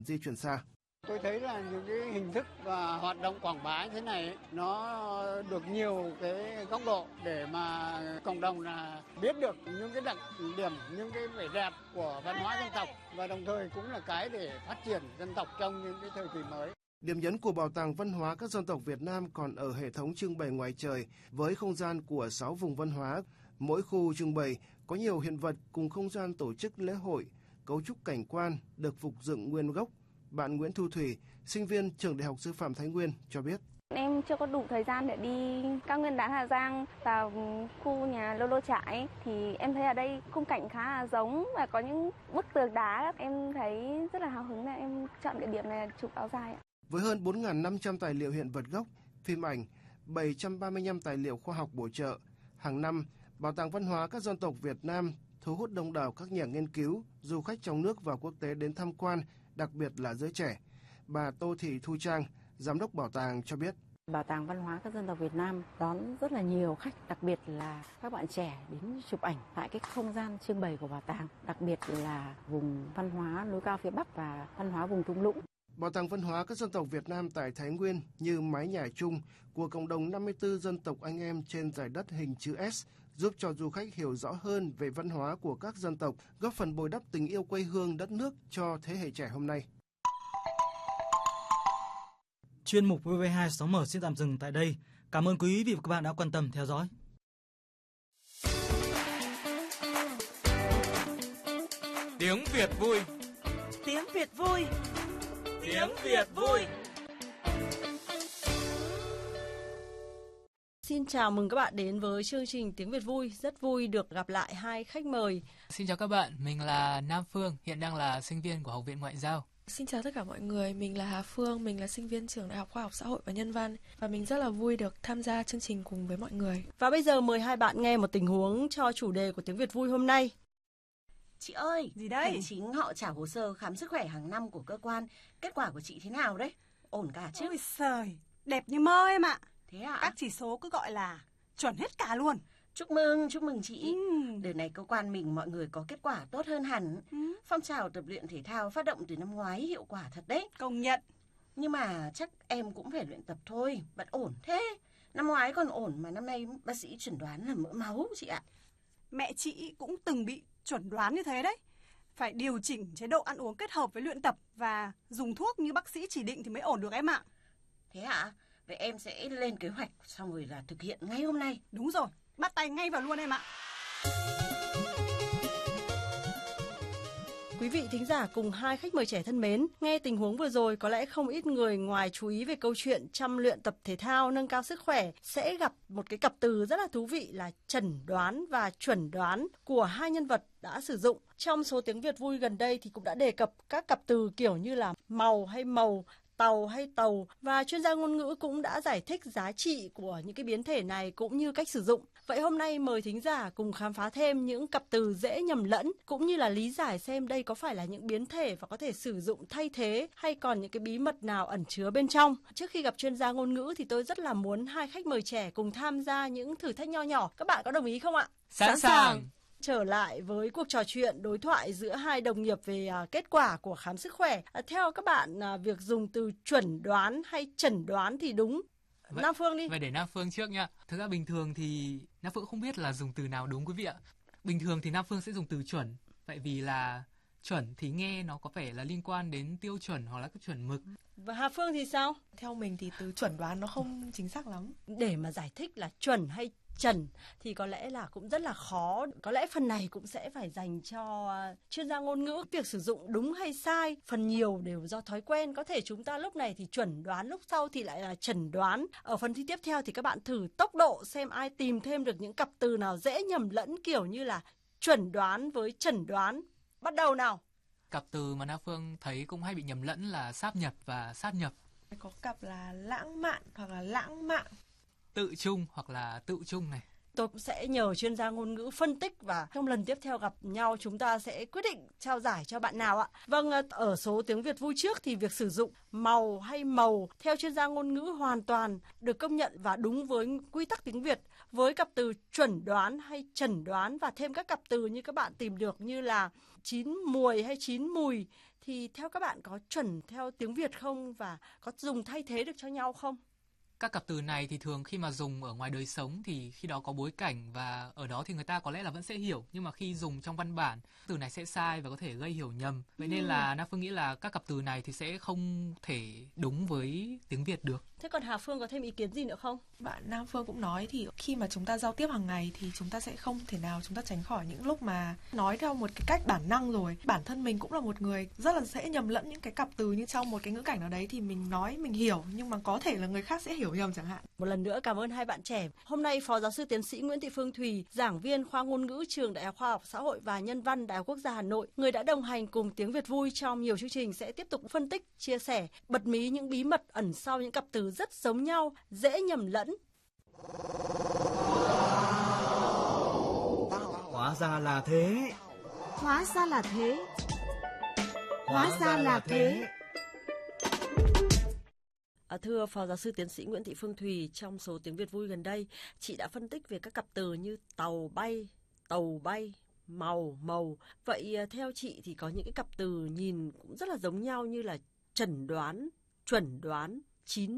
di chuyển xa. Tôi thấy là những cái hình thức và hoạt động quảng bá như thế này nó được nhiều cái góc độ để mà cộng đồng là biết được những cái đặc điểm, những cái vẻ đẹp của văn hóa dân tộc và đồng thời cũng là cái để phát triển dân tộc trong những cái thời kỳ mới. Điểm nhấn của Bảo tàng Văn hóa các dân tộc Việt Nam còn ở hệ thống trưng bày ngoài trời với không gian của 6 vùng văn hóa. Mỗi khu trưng bày có nhiều hiện vật cùng không gian tổ chức lễ hội, cấu trúc cảnh quan được phục dựng nguyên gốc. Bạn Nguyễn Thu Thủy, sinh viên trường Đại học Sư phạm Thái Nguyên cho biết. Em chưa có đủ thời gian để đi cao nguyên đá Hà Giang vào khu nhà Lô Lô Trải thì em thấy ở đây khung cảnh khá là giống và có những bức tường đá. Em thấy rất là hào hứng là em chọn địa điểm này chụp áo dài. Với hơn 4.500 tài liệu hiện vật gốc, phim ảnh, 735 tài liệu khoa học bổ trợ, hàng năm, Bảo tàng Văn hóa các dân tộc Việt Nam thu hút đông đảo các nhà nghiên cứu, du khách trong nước và quốc tế đến tham quan, đặc biệt là giới trẻ. Bà Tô Thị Thu Trang, Giám đốc bảo tàng cho biết. Bảo tàng Văn hóa các dân tộc Việt Nam đón rất là nhiều khách, đặc biệt là các bạn trẻ đến chụp ảnh tại cái không gian trưng bày của bảo tàng, đặc biệt là vùng văn hóa núi cao phía Bắc và văn hóa vùng thung lũng. Bảo tàng Văn hóa các dân tộc Việt Nam tại Thái Nguyên như mái nhà chung của cộng đồng 54 dân tộc anh em trên giải đất hình chữ S giúp cho du khách hiểu rõ hơn về văn hóa của các dân tộc, góp phần bồi đắp tình yêu quê hương đất nước cho thế hệ trẻ hôm nay. Chuyên mục VV2 6M xin tạm dừng tại đây. Cảm ơn quý vị và các bạn đã quan tâm theo dõi. Tiếng Việt vui. Tiếng Việt vui. Tiếng Việt vui. Xin chào mừng các bạn đến với chương trình Tiếng Việt vui. Rất vui được gặp lại hai khách mời. Xin chào các bạn, mình là Nam Phương, hiện đang là sinh viên của Học viện Ngoại giao. Xin chào tất cả mọi người, mình là Hà Phương, mình là sinh viên trường Đại học Khoa học Xã hội và Nhân văn và mình rất là vui được tham gia chương trình cùng với mọi người. Và bây giờ mời hai bạn nghe một tình huống cho chủ đề của Tiếng Việt vui hôm nay. Chị ơi, gì đấy? Hành chính họ trả hồ sơ khám sức khỏe hàng năm của cơ quan, kết quả của chị thế nào đấy? Ổn cả chứ? Ôi trời, đẹp như mơ em ạ. Thế ạ? Các chỉ số cứ gọi là chuẩn hết cả luôn. Chúc mừng chị. Đợt này cơ quan mình mọi người có kết quả tốt hơn hẳn. Phong trào tập luyện thể thao phát động từ năm ngoái hiệu quả thật đấy. Công nhận. Nhưng mà chắc em cũng phải luyện tập thôi, bạn ổn thế. Năm ngoái còn ổn mà năm nay bác sĩ chẩn đoán là mỡ máu chị ạ. Mẹ chị cũng từng bị chuẩn đoán như thế đấy. Phải điều chỉnh chế độ ăn uống kết hợp với luyện tập và dùng thuốc như bác sĩ chỉ định thì mới ổn được em ạ. Thế hả? Vậy em sẽ lên kế hoạch xong rồi là thực hiện ngay hôm nay. Đúng rồi, bắt tay ngay vào luôn em ạ. Quý vị thính giả cùng hai khách mời trẻ thân mến, nghe tình huống vừa rồi có lẽ không ít người ngoài chú ý về câu chuyện chăm luyện tập thể thao nâng cao sức khỏe sẽ gặp một cái cặp từ rất là thú vị là chẩn đoán và chuẩn đoán của hai nhân vật đã sử dụng. Trong số Tiếng Việt vui gần đây thì cũng đã đề cập các cặp từ kiểu như là màu hay màu, tàu hay tàu và chuyên gia ngôn ngữ cũng đã giải thích giá trị của những cái biến thể này cũng như cách sử dụng. Vậy hôm nay mời thính giả cùng khám phá thêm những cặp từ dễ nhầm lẫn cũng như là lý giải xem đây có phải là những biến thể và có thể sử dụng thay thế hay còn những cái bí mật nào ẩn chứa bên trong. Trước khi gặp chuyên gia ngôn ngữ thì tôi rất là muốn hai khách mời trẻ cùng tham gia những thử thách nho nhỏ. Các bạn có đồng ý không ạ? Sẵn sàng. Trở lại với cuộc trò chuyện đối thoại giữa hai đồng nghiệp về kết quả của khám sức khỏe. Theo các bạn, việc dùng từ chuẩn đoán hay chẩn đoán thì đúng? Nam Phương đi. Vậy để Nam Phương trước nha. Thực ra bình thường thì Nam Phương không biết là dùng từ nào đúng quý vị ạ. Bình thường thì Nam Phương sẽ dùng từ chuẩn. Tại vì là chuẩn thì nghe nó có vẻ là liên quan đến tiêu chuẩn hoặc là cái chuẩn mực. Và Hà Phương thì sao? Theo mình thì từ chuẩn đoán nó không chính xác lắm. Để mà giải thích là chuẩn hay chẩn thì có lẽ là cũng rất là khó. Có lẽ phần này cũng sẽ phải dành cho chuyên gia ngôn ngữ. Việc sử dụng đúng hay sai phần nhiều đều do thói quen. Có thể chúng ta lúc này thì chuẩn đoán, lúc sau thì lại là chẩn đoán. Ở phần thi tiếp theo thì các bạn thử tốc độ xem ai tìm thêm được những cặp từ nào dễ nhầm lẫn kiểu như là chuẩn đoán với chẩn đoán. Bắt đầu nào. Cặp từ mà Nam Phương thấy cũng hay bị nhầm lẫn là sáp nhập và sát nhập. Có cặp là lãng mạn hoặc là lãng mạn. Tự chung hoặc là tự chung này. Tôi cũng sẽ nhờ chuyên gia ngôn ngữ phân tích và trong lần tiếp theo gặp nhau chúng ta sẽ quyết định trao giải cho bạn nào ạ. Vâng, ở số Tiếng Việt vui trước thì việc sử dụng màu hay màu theo chuyên gia ngôn ngữ hoàn toàn được công nhận và đúng với quy tắc tiếng Việt. Với cặp từ chuẩn đoán hay chẩn đoán và thêm các cặp từ như các bạn tìm được như là chín muồi hay chín mùi thì theo các bạn có chuẩn theo tiếng Việt không và có dùng thay thế được cho nhau không? Các cặp từ này thì thường khi mà dùng ở ngoài đời sống thì khi đó có bối cảnh và ở đó thì người ta có lẽ là vẫn sẽ hiểu, nhưng mà khi dùng trong văn bản, từ này sẽ sai và có thể gây hiểu nhầm. Vậy nên là Nam Phương nghĩ là các cặp từ này thì sẽ không thể đúng với tiếng Việt được. Thế còn Hà Phương có thêm ý kiến gì nữa không? Bạn Nam Phương cũng nói thì khi mà chúng ta giao tiếp hàng ngày thì chúng ta sẽ không thể nào chúng ta tránh khỏi những lúc mà nói theo một cái cách bản năng rồi. Bản thân mình cũng là một người rất là dễ nhầm lẫn những cái cặp từ, như trong một cái ngữ cảnh nào đấy thì mình nói mình hiểu nhưng mà có thể là người khác sẽ hiểu nhầm chẳng hạn. Một lần nữa cảm ơn hai bạn trẻ. Hôm nay Phó Giáo sư Tiến sĩ Nguyễn Thị Phương Thùy, giảng viên khoa ngôn ngữ Trường Đại học Khoa học Xã hội và Nhân văn Đại học Quốc gia Hà Nội, người đã đồng hành cùng Tiếng Việt Vui trong nhiều chương trình, sẽ tiếp tục phân tích, chia sẻ, bật mí những bí mật ẩn sau những cặp từ rất giống nhau, dễ nhầm lẫn. Hóa ra là thế. Hóa ra là thế. Hóa ra là thế. Thưa Phó Giáo sư Tiến sĩ Nguyễn Thị Phương Thùy, trong số Tiếng Việt Vui gần đây, chị đã phân tích về các cặp từ như tàu bay, màu, màu. Vậy theo chị thì có những cái cặp từ nhìn cũng rất là giống nhau như là chẩn đoán, chuẩn đoán, chín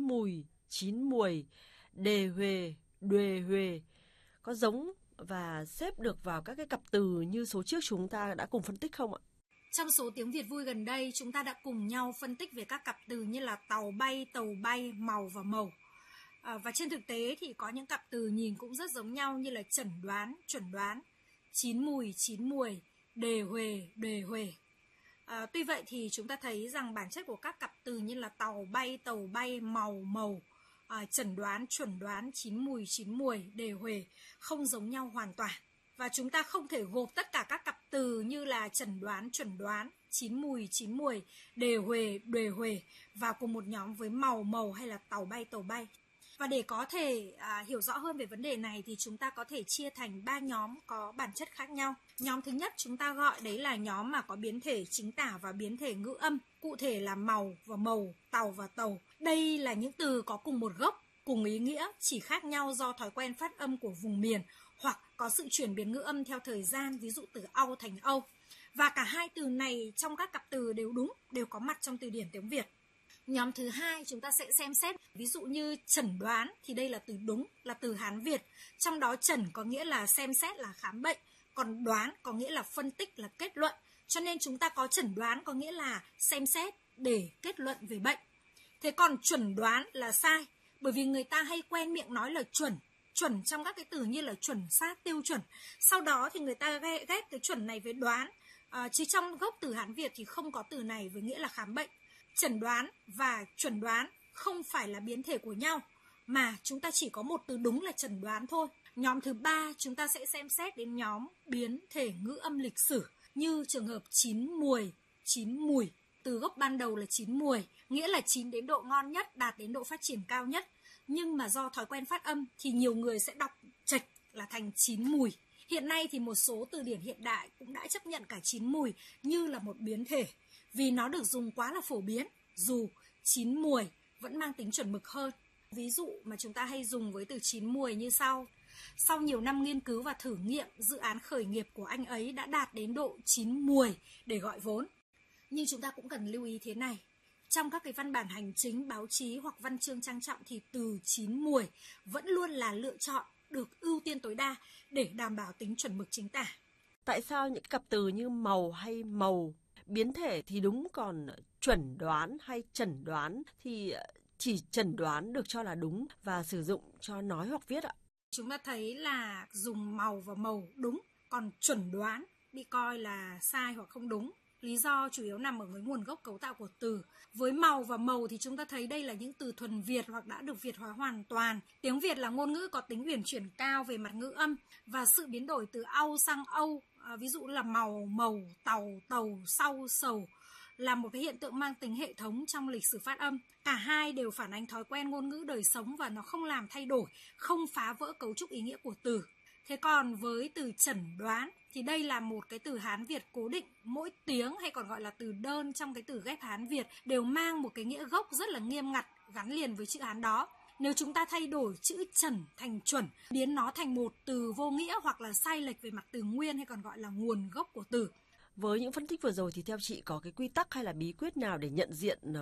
mùi, đề huề, đuề huề. Có giống và xếp được vào các cái cặp từ như số trước chúng ta đã cùng phân tích không ạ? Trong số Tiếng Việt Vui gần đây, chúng ta đã cùng nhau phân tích về các cặp từ như là tàu bay, màu và màu. Và trên thực tế thì có những cặp từ nhìn cũng rất giống nhau như là chẩn đoán, chuẩn đoán, chín mùi, đề huề. Tuy vậy thì chúng ta thấy rằng bản chất của các cặp từ như là tàu bay, màu, chẩn đoán, chuẩn đoán, chín mùi, đề huề không giống nhau hoàn toàn. Và chúng ta không thể gộp tất cả các cặp từ như là chẩn đoán, chuẩn đoán, chín mùi, đề huề vào cùng một nhóm với màu hay là tàu bay. Và để có thể hiểu rõ hơn về vấn đề này thì chúng ta có thể chia thành 3 nhóm có bản chất khác nhau. Nhóm thứ nhất chúng ta gọi đấy là nhóm mà có biến thể chính tả và biến thể ngữ âm, cụ thể là màu và màu, tàu và tàu. Đây là những từ có cùng một gốc, cùng ý nghĩa, chỉ khác nhau do thói quen phát âm của vùng miền hoặc có sự chuyển biến ngữ âm theo thời gian, ví dụ từ Âu thành Âu. Và cả hai từ này trong các cặp từ đều đúng, đều có mặt trong từ điển tiếng Việt. Nhóm thứ hai chúng ta sẽ xem xét, ví dụ như chẩn đoán thì đây là từ đúng, là từ Hán Việt. Trong đó chẩn có nghĩa là xem xét, là khám bệnh, còn đoán có nghĩa là phân tích, là kết luận. Cho nên chúng ta có chẩn đoán có nghĩa là xem xét để kết luận về bệnh. Thế còn chuẩn đoán là sai, bởi vì người ta hay quen miệng nói là chuẩn trong các cái từ như là chuẩn xác, tiêu chuẩn. Sau đó thì người ta ghép cái chuẩn này với đoán. Chứ trong gốc từ Hán Việt thì không có từ này với nghĩa là khám bệnh. Chẩn đoán và chuẩn đoán không phải là biến thể của nhau, mà chúng ta chỉ có một từ đúng là chẩn đoán thôi. Nhóm thứ 3 chúng ta sẽ xem xét đến nhóm biến thể ngữ âm lịch sử, như trường hợp chín mùi. Từ gốc ban đầu là chín mùi, nghĩa là chín đến độ ngon nhất, đạt đến độ phát triển cao nhất. Nhưng mà do thói quen phát âm thì nhiều người sẽ đọc chệch là thành chín mùi. Hiện nay thì một số từ điển hiện đại cũng đã chấp nhận cả chín mùi như là một biến thể, vì nó được dùng quá là phổ biến, dù chín mùi vẫn mang tính chuẩn mực hơn. Ví dụ mà chúng ta hay dùng với từ chín mùi như sau. Sau nhiều năm nghiên cứu và thử nghiệm, dự án khởi nghiệp của anh ấy đã đạt đến độ chín mùi để gọi vốn. Nhưng chúng ta cũng cần lưu ý thế này. Trong các cái văn bản hành chính, báo chí hoặc văn chương trang trọng thì từ chín mùi vẫn luôn là lựa chọn được ưu tiên tối đa để đảm bảo tính chuẩn mực chính tả. Tại sao những cặp từ như màu hay màu, biến thể thì đúng, còn chuẩn đoán hay chẩn đoán thì chỉ chẩn đoán được cho là đúng và sử dụng cho nói hoặc viết ạ? Chúng ta thấy là dùng màu và màu đúng, còn chuẩn đoán bị coi là sai hoặc không đúng. Lý do chủ yếu nằm ở cái nguồn gốc cấu tạo của từ. Với màu và màu thì chúng ta thấy đây là những từ thuần Việt hoặc đã được Việt hóa hoàn toàn. Tiếng Việt là ngôn ngữ có tính uyển chuyển cao về mặt ngữ âm, và sự biến đổi từ Âu sang Âu, ví dụ là màu, màu, tàu, tàu, sau, sầu, là một cái hiện tượng mang tính hệ thống trong lịch sử phát âm. Cả hai đều phản ánh thói quen ngôn ngữ đời sống và nó không làm thay đổi, không phá vỡ cấu trúc ý nghĩa của từ. Thế còn với từ chẩn đoán thì đây là một cái từ Hán Việt cố định, mỗi tiếng hay còn gọi là từ đơn trong cái từ ghép Hán Việt đều mang một cái nghĩa gốc rất là nghiêm ngặt gắn liền với chữ Hán đó. Nếu chúng ta thay đổi chữ chẩn thành chuẩn, biến nó thành một từ vô nghĩa hoặc là sai lệch về mặt từ nguyên hay còn gọi là nguồn gốc của từ. Với những phân tích vừa rồi thì theo chị có cái quy tắc hay là bí quyết nào để nhận diện